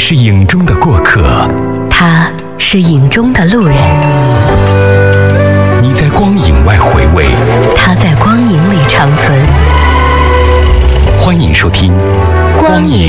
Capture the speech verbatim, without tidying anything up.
是影中的过客， 他是影中的路人。 你在光影外回味， 他在光影里长存。 欢迎收听《光影